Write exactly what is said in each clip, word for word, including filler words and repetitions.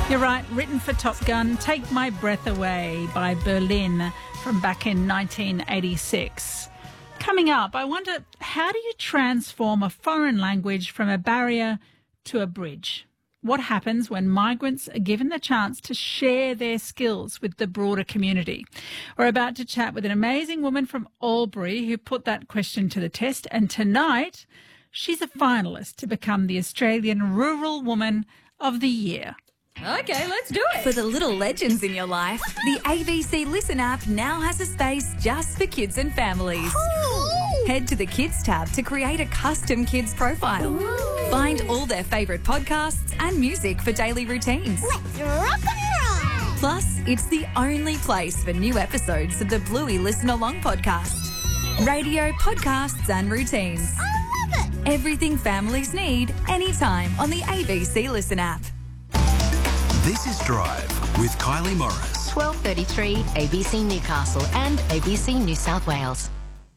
You're right, written for Top Gun, Take My Breath Away by Berlin from back in nineteen eighty-six. Coming up, I wonder, how do you transform a foreign language from a barrier to a bridge? What happens when migrants are given the chance to share their skills with the broader community? We're about to chat with an amazing woman from Albury who put that question to the test, and tonight she's a finalist to become the Australian Rural Woman of the Year. Okay, let's do it. For the little legends in your life, the A B C Listen app now has a space just for kids and families. Ooh. Head to the Kids tab to create a custom kids profile. Ooh. Find all their favourite podcasts and music for daily routines. Let's rock and roll! Plus, it's the only place for new episodes of the Bluey Listen Along podcast. Radio, podcasts and routines. I love it! Everything families need, anytime on the A B C Listen app. This is Drive with Kylie Morris. twelve thirty-three A B C Newcastle and A B C New South Wales.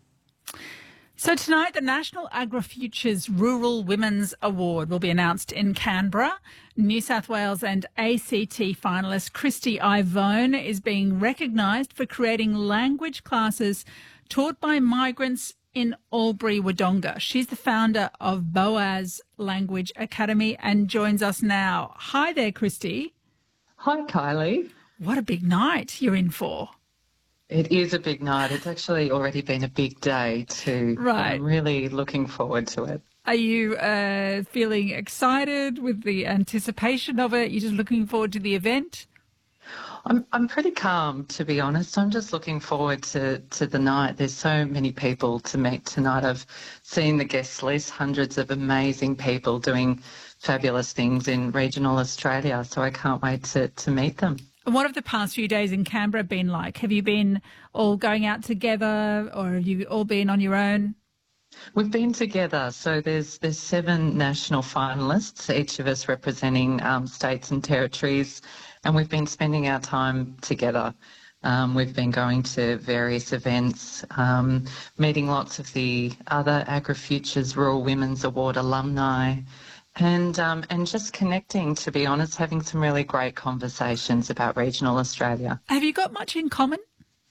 So tonight, the National AgriFutures Rural Women's Award will be announced in Canberra. New South Wales and A C T finalist Christy Ivone is being recognised for creating language classes taught by migrants in Albury Wodonga. She's the founder of Boaz Language Academy and joins us now. Hi there, Christy. Hi, Kylie. What a big night you're in for. It is a big night. It's actually already been a big day too. Right. I'm really looking forward to it. Are you uh, feeling excited with the anticipation of it? You're just looking forward to the event? I'm I'm pretty calm, to be honest. I'm just looking forward to, to the night. There's so many people to meet tonight. I've seen the guest list, hundreds of amazing people doing fabulous things in regional Australia, so I can't wait to, to meet them. And what have the past few days in Canberra been like? Have you been all going out together or have you all been on your own? We've been together, so there's there's seven national finalists, each of us representing um, states and territories, and we've been spending our time together. Um, we've been going to various events, um, meeting lots of the other AgriFutures Rural Women's Award alumni, and um, and just connecting, to be honest, having some really great conversations about regional Australia. Have you got much in common?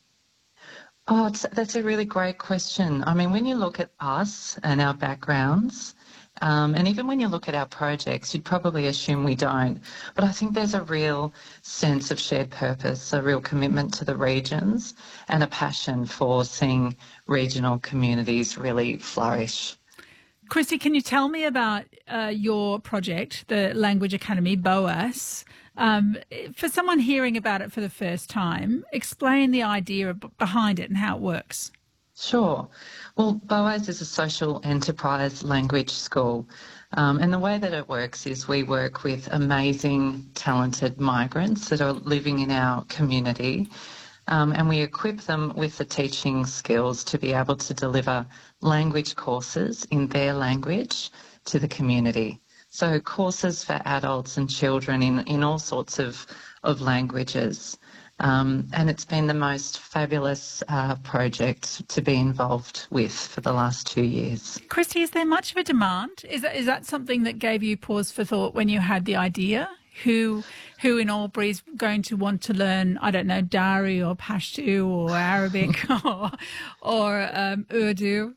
Oh, it's, that's a really great question. I mean, when you look at us and our backgrounds, um, and even when you look at our projects, you'd probably assume we don't. But I think there's a real sense of shared purpose, a real commitment to the regions, and a passion for seeing regional communities really flourish. Christy, can you tell me about uh, your project, the Language Academy, Boaz? Um, for someone hearing about it for the first time, explain the idea behind it and how it works. Sure. Well, Boaz is a social enterprise language school. Um, and the way that it works is we work with amazing, talented migrants that are living in our community. Um, and we equip them with the teaching skills to be able to deliver language courses in their language to the community. So courses for adults and children in, in all sorts of, of languages. Um, and it's been the most fabulous uh, project to be involved with for the last two years. Christy, is there much of a demand? Is that, is that something that gave you pause for thought when you had the idea? Who who in Albury is going to want to learn, I don't know, Dari or Pashto or Arabic or, or um, Urdu?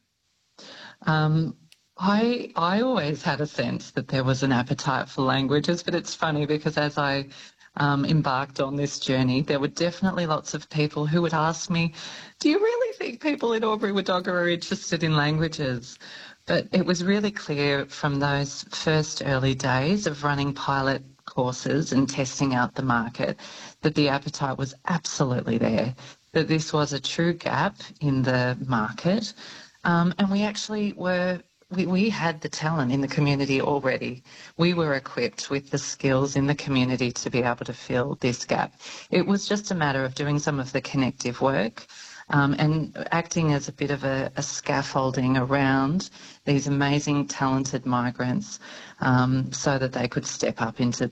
Um, I I always had a sense that there was an appetite for languages, but it's funny because as I um, embarked on this journey, there were definitely lots of people who would ask me, do you really think people in Albury Wodonga are interested in languages? But it was really clear from those first early days of running pilot courses and testing out the market that the appetite was absolutely there, that this was a true gap in the market. Um, and we actually were, we, we had the talent in the community already. We were equipped with the skills in the community to be able to fill this gap. It was just a matter of doing some of the connective work um, and acting as a bit of a, a scaffolding around these amazing, talented migrants um, so that they could step up into